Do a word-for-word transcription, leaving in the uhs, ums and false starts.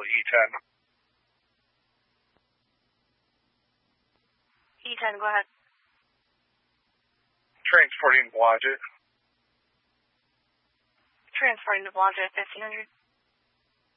E ten. E ten, go ahead. Transporting Blodgett. Transporting to Blodgett, fifteen hundred.